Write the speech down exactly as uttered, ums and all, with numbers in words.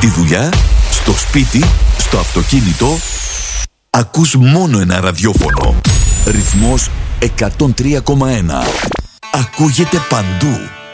Στη δουλειά, στο σπίτι, στο αυτοκίνητο, ακούς μόνο ένα ραδιόφωνο. Ρυθμός εκατόν τρία κόμμα ένα. Ακούγεται παντού.